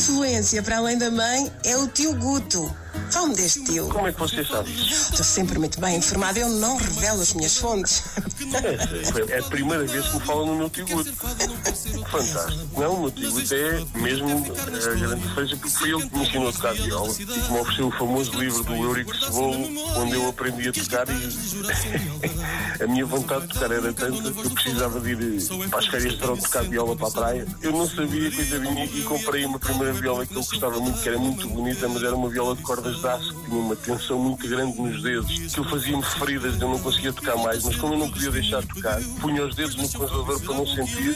influência, para além da mãe, é o tio Guto. Fala-me deste tio. Como é que você sabe isso? Estou sempre muito bem informada, eu não revelo as minhas fontes. É a primeira vez que me falam no meu tio Guto. Fantástico. Não, o meu tio Guto é mesmo a grande referência, porque foi ele que me ensinou a tocar viola e que me ofereceu o famoso livro do Eurico Cebolo, onde eu aprendi a tocar e a minha vontade de tocar era tanta que eu precisava de ir para as férias de verão tocar viola para a praia. Eu não sabia, coitadinha, e comprei uma primeira viola que eu gostava muito, que era muito bonita, mas era uma viola de cordas de aço, que tinha uma tensão muito grande nos dedos, que eu fazia-me feridas, eu não conseguia tocar mais, mas como eu não podia deixar de tocar, punha os dedos no conservador para não sentir